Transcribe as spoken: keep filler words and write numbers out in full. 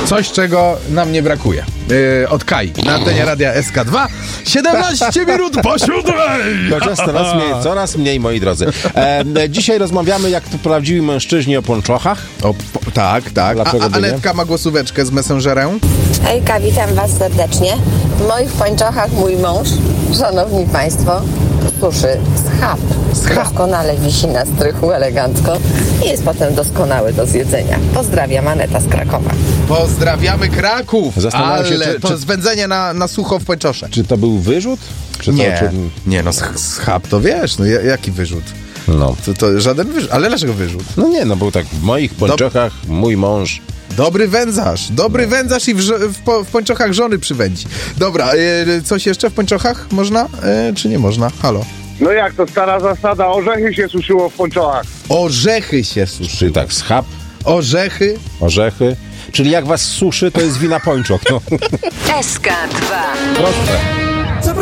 Coś, czego nam nie brakuje. Yy, od Kai na antenie radia S K dwa. siedemnaście minut po siódmej! Chociaż coraz mniej, coraz mniej, moi drodzy. E, dzisiaj rozmawiamy jak to prawdziwi mężczyźni o pończochach. O, po, tak, tak. Dlaczego A, by a nie? Anetka ma głosóweczkę z Messengerem. Hejka, witam Was serdecznie. W moich pończochach mój mąż, szanowni Państwo, suszy schab. Schab. Doskonale wisi na strychu elegancko i jest potem doskonały do zjedzenia. Pozdrawiam, Aneta z Krakowa. Pozdrawiamy Kraków! Zastanawiam się, ale czy- to czy- zwędzenie na, na sucho w pończosze. Czy to był wyrzut? Czy Nie, to, czy... nie no, sch- schab to wiesz, no ja- jaki wyrzut? No. To, to żaden wyrzut, ale dlaczego wyrzut? no nie, no był tak w moich pończochach mój mąż. Dobry wędzarz, dobry No. wędzarz i w, żo- w, po, w pończochach żony przywędzi. Dobra, y, coś jeszcze w pończochach można, y, czy nie można? Halo. No jak to stara zasada, orzechy się suszyło w pończochach. Orzechy się suszy. Czyli tak, schab, Orzechy. orzechy. Czyli jak was suszy, to jest wina pończoch. No. S K dwa. Proste.